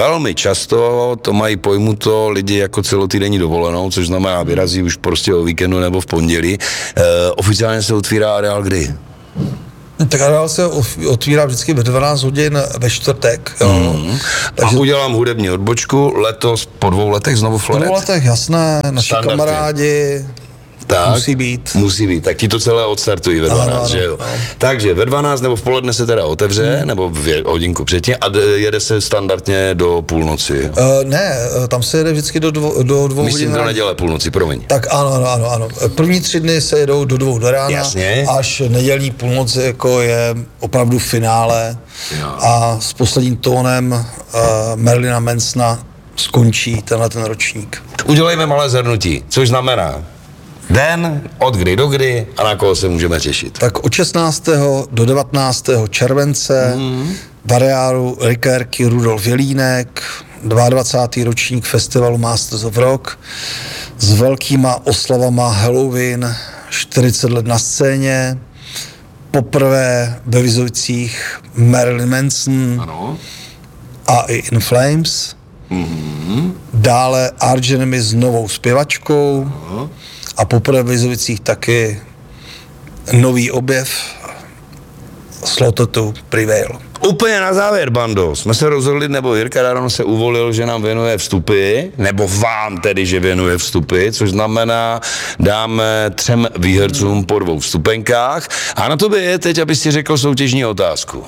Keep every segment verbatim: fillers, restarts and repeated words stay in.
velmi často to mají pojmuto lidi jako celotýdenní dovolenou, což znamená vyrazí už prostě o víkendu nebo v pondělí. E, oficiálně se otvírá areál kdy? Tak areál se otvírá vždycky ve dvanáct hodin ve čtvrtek. Jo. Mm. Takže... A udělám hudební odbočku letos po dvou letech znovu Floret? Po dvou letech, jasné, naši Standardně. Kamarádi. Tak, musí být. Musí být, tak ti to celé odstartují ve dvanáct, ano, že jo? Ano. Takže ve dvanáct nebo v poledne se teda otevře, hmm. nebo v hodinku předtím a jede se standardně do půlnoci. Uh, ne, tam se jede vždycky do, dvo, do dvou Myslím hodin. Myslím do neděle půlnoci, promiň. Tak ano, ano, ano, ano. První tři dny se jedou do dvou do rána. Jasně. Až nedělní půlnoc jako je opravdu finále. Jo. A s posledním tónem uh, Marilina Mansona skončí tenhle ten ročník. Udělejme malé zhrnutí, což znamená den, od kdy do kdy a na koho se můžeme těšit. Tak od šestnáctého do devatenáctého července mm. v areálu Rikérky Rudolf Jelínek, dvacátý druhý ročník festivalu Masters of Rock s velkýma oslavama Halloween, čtyřicet let na scéně, poprvé ve Vizovicích Marilyn Manson ano. a i In Flames, mm. dále Arch Enemy s novou zpěvačkou ano. a poprvé v Vizovicích taky nový objev Slaughter to Prevail. Úplně na závěr, bando, jsme se rozhodli, nebo Jirka Daron se uvolil, že nám věnuje vstupy, nebo vám tedy, že věnuje vstupy, což znamená, dáme třem výhercům po dvou vstupenkách. A na tobě je teď, abys si řekl soutěžní otázku.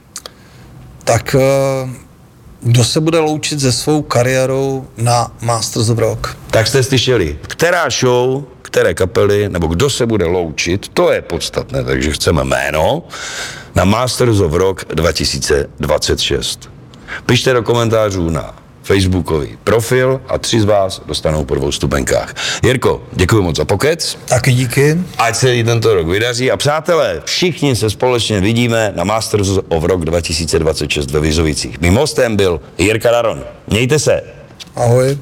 Tak kdo se bude loučit se svou kariérou na Masters of Rock? Tak jste slyšeli, která show, které kapely, nebo kdo se bude loučit, to je podstatné, takže chceme jméno na Masters of Rock dva tisíce dvacet šest. Pište do komentářů na facebookový profil a tři z vás dostanou po dvou stupenkách. Jirko, děkuji moc za pokec. Taky díky. Ať se jí tento rok vydaří a přátelé, všichni se společně vidíme na Masters of Rock dva tisíce dvacet šest ve Vizovicích. Mým hostem byl Jirka Daron. Mějte se. Ahoj.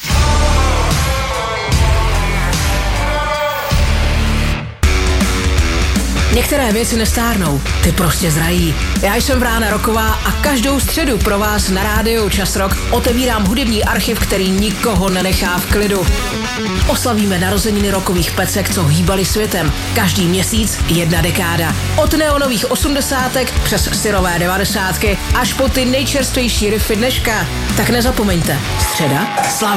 Některé věci nestárnou, ty prostě zrají. Já jsem Vrána Roková a každou středu pro vás na rádiu Čas Rock otevírám hudební archiv, který nikoho nenechá v klidu. Oslavíme narozeniny rockových pecek, co hýbali světem. Každý měsíc jedna dekáda. Od neonových osmdesátek přes syrové devadesátky až po ty nejčerstvější riffy dneška. Tak nezapomeňte, středa, slavy.